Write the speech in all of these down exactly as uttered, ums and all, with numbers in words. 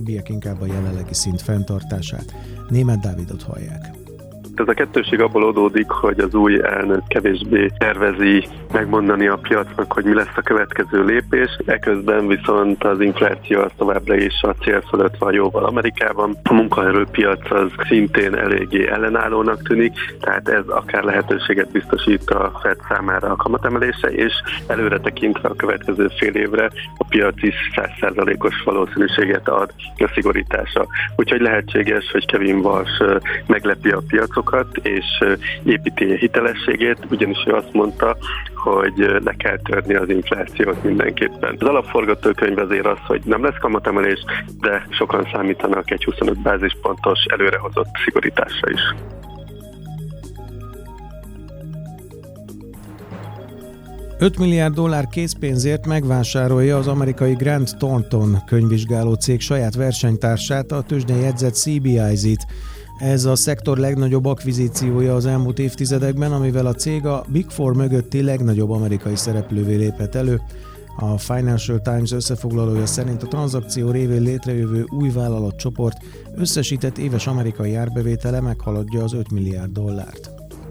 többiek inkább a jelenlegi szint fenntartását. Németh Dávidot hallják. Ez a kettőség abból adódik, hogy az új elnök kevésbé tervezi megmondani a piacnak, hogy mi lesz a következő lépés. Eközben viszont az infláció az továbbra is a cél fölött van jóval Amerikában. A munkaerőpiac az szintén eléggé ellenállónak tűnik, tehát ez akár lehetőséget biztosít a Fed számára a kamatemelése, és előre tekintve a következő fél évre a piac is száz százalékos valószínűséget ad a szigorítása. Úgyhogy lehetséges, hogy Kevin Walsh meglepi a piacot, és építi a hitelességét, ugyanis ő azt mondta, hogy le kell törni az inflációt mindenképpen. Az alapforgatókönyv azért az, hogy nem lesz kamatemelés, de sokan számítanak egy huszonöt bázispontos előrehozott szigorításra is. öt milliárd dollár készpénzért megvásárolja az amerikai Grant Thornton könyvvizsgáló cég saját versenytársát, a tőzsdén jegyzett cé bé i zét. Ez a szektor legnagyobb akvizíciója az elmúlt évtizedekben, amivel a cég a Big Four mögötti legnagyobb amerikai szereplővé lépett elő. A Financial Times összefoglalója szerint a tranzakció révén létrejövő új vállalatcsoport összesített éves amerikai árbevétele meghaladja az öt milliárd dollárt.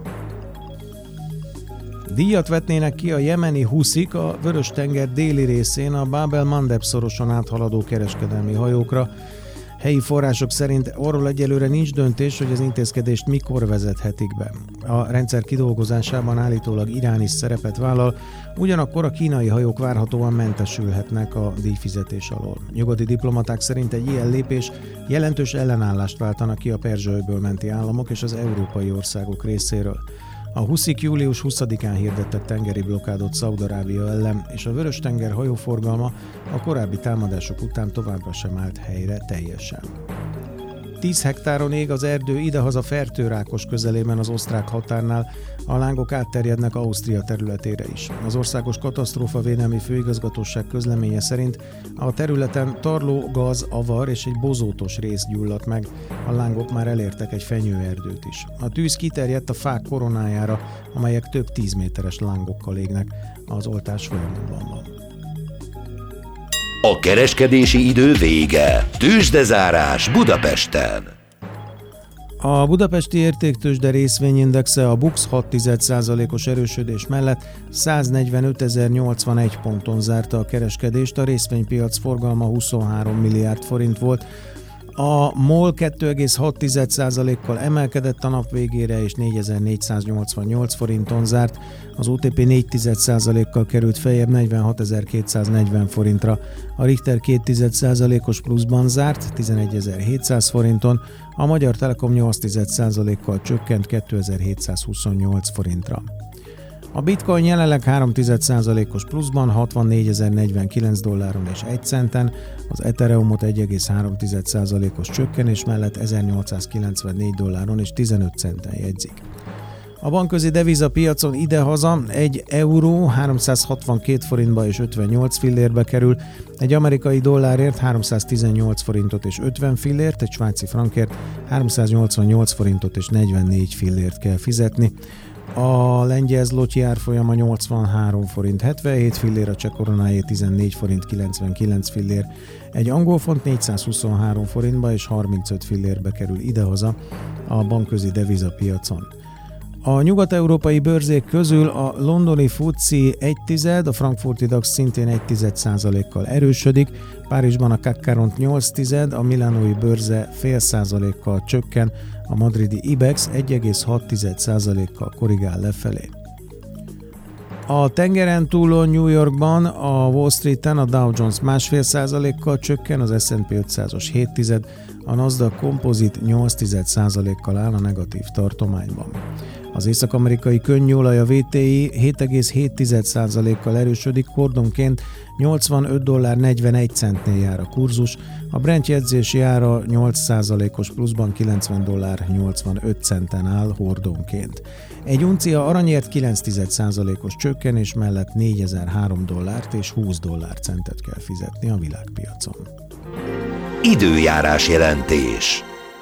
Díjat vetnének ki a jemeni huszik a Vörös-tenger déli részén a Bab el-Mandeb szoroson áthaladó kereskedelmi hajókra. Helyi források szerint arról egyelőre nincs döntés, hogy az intézkedést mikor vezethetik be. A rendszer kidolgozásában állítólag Irán is szerepet vállal, ugyanakkor a kínai hajók várhatóan mentesülhetnek a díjfizetés alól. Nyugati diplomaták szerint egy ilyen lépés jelentős ellenállást váltana ki a Perzsa-öböl menti államok és az európai országok részéről. A huszik július huszadikán hirdetett tengeri blokkádot Szaúd-Arábia ellen, és a Vörös-tenger hajóforgalma a korábbi támadások után továbbra sem állt helyre teljesen. tíz hektáron ég az erdő idehaza Fertőrákos közelében az osztrák határnál, a lángok átterjednek Ausztria területére is. Az Országos Katasztrófavédelmi Főigazgatóság közleménye szerint a területen tarló, gaz, avar és egy bozótos rész gyulladt meg, a lángok már elértek egy fenyőerdőt is. A tűz kiterjedt a fák koronájára, amelyek több tíz méteres lángokkal égnek, az oltás folyamatban van. A kereskedési idő vége. Tőzsdezárás Budapesten. A budapesti értéktőzsde részvényindexe a BUX hat egész egy százalékos erősödés mellett száznegyvenötezer-nyolcvanegy ponton zárta a kereskedést, a részvénypiac forgalma huszonhárom milliárd forint volt. A MOL két egész hat százalékkal emelkedett a nap végére és négyezer-négyszáznyolcvannyolc forinton zárt, az o té pé négy százalékkal került feljebb negyvenhatezer-kétszáznegyven forintra, a Richter két százalékos pluszban zárt tizenegyezer-hétszáz forinton, a Magyar Telekom nyolc százalékkal csökkent kétezer-hétszázhuszonnyolc forintra. A bitcoin jelenleg három százalékos pluszban hatvannégyezer-negyvenkilenc dolláron és egy centen, az Ethereumot egy egész három százalékos csökkenés mellett ezernyolcszázkilencvennégy dolláron és tizenöt centen jegyzik. A bankközi devizapiacon idehaza egy euró háromszázhatvankét forintba és ötvennyolc fillérbe kerül, egy amerikai dollárért háromszáztizennyolc forintot és ötven fillért, egy svájci frankért háromszáznyolcvannyolc forintot és negyvennégy fillért kell fizetni. A lengyel zloty árfolyama nyolcvanhárom forint hetvenhét fillér, a cseh koronáé tizennégy forint kilencvenkilenc fillér, egy angol font négyszázhuszonhárom forintba és harmincöt fillérbe kerül idehaza a bankközi devizapiacon. A nyugat-európai bőrzék közül a londoni fuci egy tized, a frankfurti dax szintén egy tized százalékkal erősödik, Párizsban a CAC quarante nyolc tized, a milánói bőrze fél százalékkal csökken, a madridi ibex egy egész hat tized százalékkal korrigál lefelé. A tengeren túlon New Yorkban, a Wall Streeten a Dow Jones másfél százalékkal csökken, az es and pé ötszázas hét tized, a Nasdaq Composite nyolc tized százalékkal áll a negatív tartományban. Az észak-amerikai könnyűolaj, a vé té i hét egész hét tized százalékkal erősödik, hordonként nyolcvanöt dollár negyvenegy centnél jár a kurzus, a Brent jegyzési ára nyolc százalékos pluszban kilencven dollár nyolcvanöt centen áll hordonként. Egy uncia aranyért kilenc tized százalékos csökkenés mellett négyezer-három dollárt és húsz dollárcentet kell fizetni a világpiacon. Időjárás jelentés.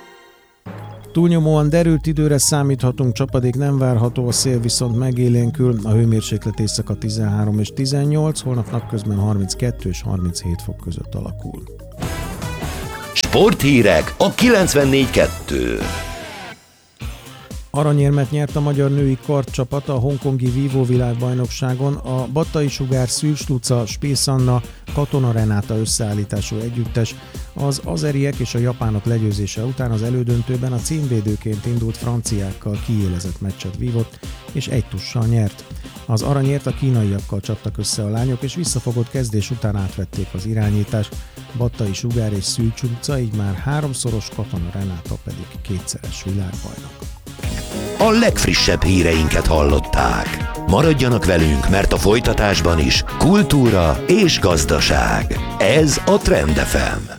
Túlnyomóan derült időre számíthatunk, csapadék nem várható, a szél viszont megélénkül, a hőmérséklet éjszaka tizenhárom és tizennyolc, holnap napközben harminckettő és harminchét fok között alakul. Sporthírek a kilencvennégy kettő. Aranyérmet nyert a magyar női kardcsapat a hongkongi Vívó világbajnokságon. A Battai Sugár, Szűcs Luca, Spész Anna, Katona Renáta összeállítású együttes az azeriek és a japánok legyőzése után az elődöntőben a címvédőként indult franciákkal kiélezett meccset vívott, és egy tussal nyert. Az aranyért a kínaiakkal csaptak össze a lányok, és visszafogott kezdés után átvették az irányítást. Battai Sugár és Szűcs Luca így már háromszoros, Katona Renáta pedig kétszeres világbajnok. A legfrissebb híreinket hallották. Maradjanak velünk, mert a folytatásban is kultúra és gazdaság. Ez a Trend ef em.